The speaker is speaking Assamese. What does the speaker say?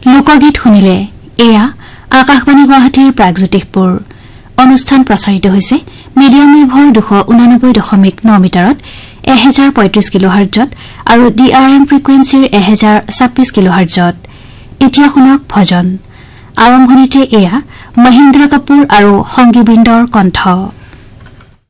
লোকগীত শুনিলে এয়া আকাশবাণী গুৱাহাটীৰ প্ৰাগজ্যোতিষপুৰ অনুষ্ঠান প্ৰচাৰিত হৈছে মিডিয়াম ৱেভৰ 289.9 মিটাৰত 1035 কিলোহাৰ্টজত আৰু ডিআৰএম ফ্ৰিকুৱেন্সিৰ 1026 কিলোহাৰ্টজত এতিয়া শুনক ভজন আৰম্ভণিতে এয়া মহেন্দ্ৰ কাপুৰ আৰু সংগীবৃন্দৰ কণ্ঠ